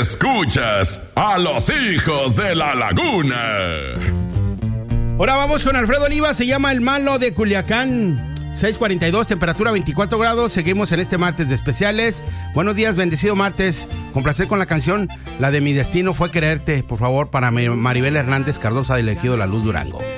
Escuchas a los hijos de la laguna. Ahora vamos con Alfredo Oliva, se llama El Malo de Culiacán. 6:42, temperatura 24 grados. Seguimos en este martes de especiales. Buenos días, bendecido martes. Con placer con la canción, la de Mi Destino Fue Quererte, por favor, para Maribel Hernández Cardosa del Ejido La Luz, Durango.